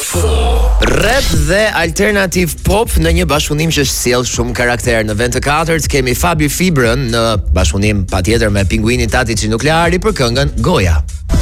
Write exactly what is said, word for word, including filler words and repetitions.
Rap dhe alternative pop në një bashkëpunim që sjell shumë karakter. Në vend të katërt kemi Fabi Fibrën në bashkëpunim patjetër me Pinguinin Tati Nukleari për këngën Goja.